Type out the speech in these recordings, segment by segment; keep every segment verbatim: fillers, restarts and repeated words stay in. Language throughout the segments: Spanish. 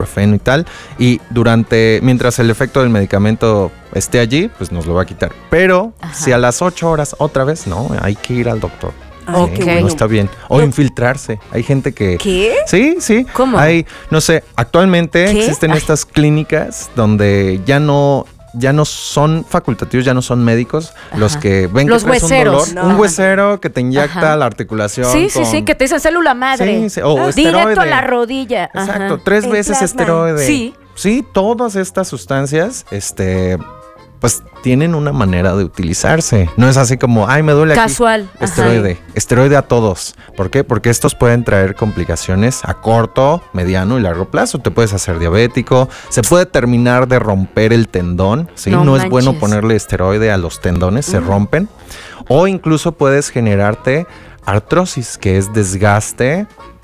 ibuprofeno y tal, y durante, mientras el efecto del medicamento esté allí, pues nos lo va a quitar. Pero Ajá. si a las ocho horas otra vez, no, hay que ir al doctor. Ah, sí, okay. No está bien. O no. infiltrarse. Hay gente que... ¿Qué? Sí, sí. ¿Cómo? Hay, no sé, actualmente ¿Qué? existen Ay. estas clínicas donde ya no... ya no son facultativos, ya no son médicos Ajá. los que ven los que traes hueseros. un dolor. No. Un huesero que te inyecta Ajá. la articulación. Sí, sí, con... sí, que te dicen célula madre. Sí, sí. O ah, esteroide. Directo a la rodilla. Exacto, Ajá. tres El veces plasma. esteroide. Sí. Sí, todas estas sustancias, este... pues tienen una manera de utilizarse. No es así como, ay, me duele Casual. aquí. Esteroide. Ajá. Esteroide a todos. ¿Por qué? Porque estos pueden traer complicaciones a corto, mediano y largo plazo. Te puedes hacer diabético. Se puede terminar de romper el tendón. ¿Sí? No, no es bueno ponerle esteroide a los tendones. Uh. Se rompen. O incluso puedes generarte artrosis, que es desgaste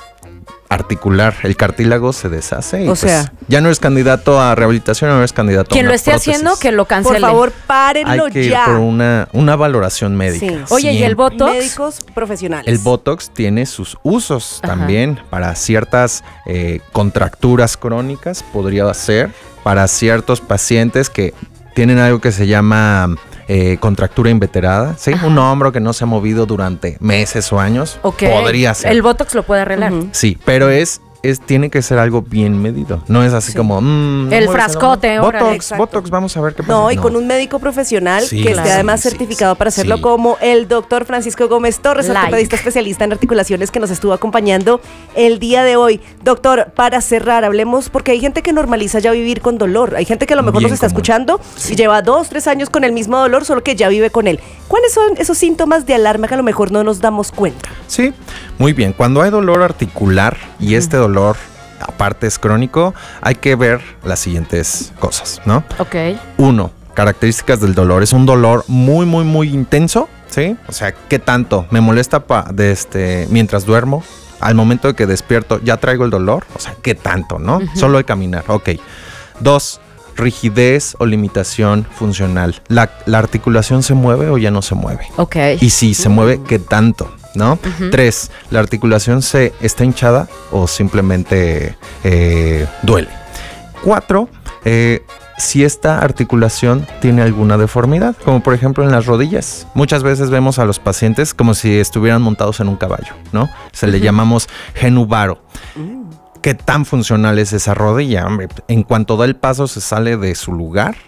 articular, el cartílago se deshace y o sea, pues ya no eres candidato a rehabilitación, no eres candidato a quien una lo esté prótesis. Haciendo que lo cancele. Por favor, párenlo Hay que ya. ir por una, una valoración médica. Sí. Oye, ¿y el Botox? Médicos profesionales. El Botox tiene sus usos Ajá. también para ciertas eh, contracturas crónicas, podría ser, para ciertos pacientes que tienen algo que se llama eh, contractura inveterada, ¿sí? Ajá. Un hombro que no se ha movido durante meses o años, okay. podría ser. El Botox lo puede arreglar. Uh-huh. Sí, pero es Es, tiene que ser algo bien medido. No es así sí. como... Mm, el frascote. Botox, Botox, vamos a ver qué pasa. No, y no. con un médico profesional sí, que claro. esté además sí, certificado sí, para hacerlo sí. como el doctor Francisco Gómez Torres, like. ortopedista especialista en articulaciones que nos estuvo acompañando el día de hoy. Doctor, para cerrar, hablemos, porque hay gente que normaliza ya vivir con dolor. Hay gente que a lo mejor bien nos está común. escuchando sí. y lleva dos, tres años con el mismo dolor, solo que ya vive con él. ¿Cuáles son esos síntomas de alarma que a lo mejor no nos damos cuenta? Sí, muy bien. Cuando hay dolor articular y uh-huh. este dolor aparte es crónico, hay que ver las siguientes cosas, ¿no? Ok. Uno, características del dolor. Es un dolor muy, muy, muy intenso, ¿sí? O sea, ¿qué tanto? Me molesta pa de este, mientras duermo. Al momento de que despierto, ya traigo el dolor. O sea, ¿qué tanto, no? Uh-huh. Solo de caminar. Ok. Dos, rigidez o limitación funcional. ¿La, la articulación se mueve o ya no se mueve? Ok. Y si se mueve, ¿qué tanto? ¿No? Uh-huh. Tres, la articulación se está hinchada o simplemente eh, duele. Cuatro, eh, si esta articulación tiene alguna deformidad, como por ejemplo en las rodillas. Muchas veces vemos a los pacientes como si estuvieran montados en un caballo, ¿no? Se uh-huh. le llamamos genubaro. Uh-huh. ¿Qué tan funcional es esa rodilla? Hombre, en cuanto da el paso se sale de su lugar.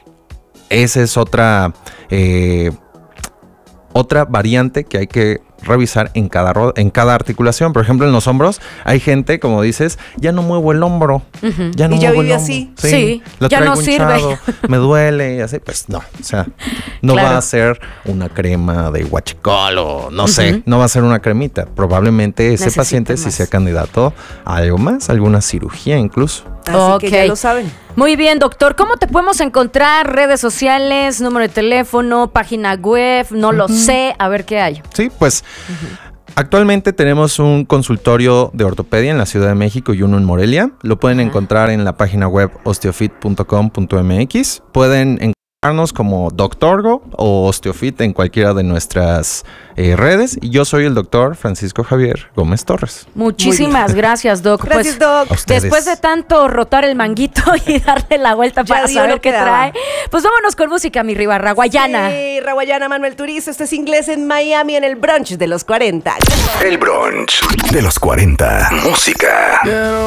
Esa es otra, eh, otra variante que hay que revisar en cada, en cada articulación. Por ejemplo, en los hombros hay gente, como dices, ya no muevo el hombro. Uh-huh. Ya no y ya muevo vive el hombro. así. Sí, sí ya no sirve. Me duele y así. Pues no, o sea, no claro. va a ser una crema de huachicol o no uh-huh. sé, no va a ser una cremita. Probablemente ese Necesita paciente más. sí sea candidato a algo más, alguna cirugía incluso. Así okay. que ya lo saben. Muy bien, doctor. ¿Cómo te podemos encontrar? Redes sociales, número de teléfono, página web, no uh-huh. lo sé. A ver qué hay. Sí, pues uh-huh. actualmente tenemos un consultorio de ortopedia en la Ciudad de México y uno en Morelia. Lo pueden uh-huh. encontrar en la página web osteofit punto com punto m x. Pueden encontrarnos como Doctorgo o Osteofit en cualquiera de nuestras eh, redes. Y yo soy el doctor Francisco Javier Gómez Torres. Muchísimas gracias, Doc. Gracias, pues, Doc. Después de tanto rotar el manguito y darle la vuelta para saber qué trae, pues vámonos con música, mi Riva, Raguayana. Sí, Raguayana, Manuel Turizo. Este es Inglés en Miami en el brunch de los cuarenta. El brunch de los cuarenta. Música.